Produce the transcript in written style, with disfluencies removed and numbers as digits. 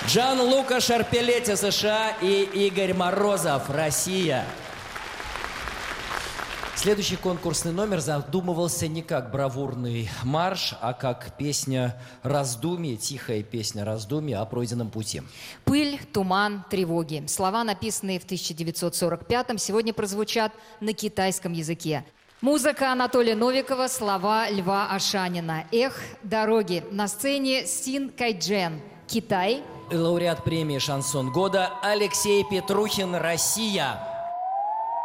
Джан-Лука Шарпелетти, США, и Игорь Морозов, Россия. Следующий конкурсный номер задумывался не как бравурный марш, а как песня раздумий, тихая песня раздумий о пройденном пути. «Пыль, туман, тревоги». Слова, написанные в 1945-м, сегодня прозвучат на китайском языке. Музыка Анатолия Новикова, слова Льва Ашанина. «Эх, дороги». На сцене Син Кайджен, Китай. И лауреат премии «Шансон года» Алексей Петрухин, Россия.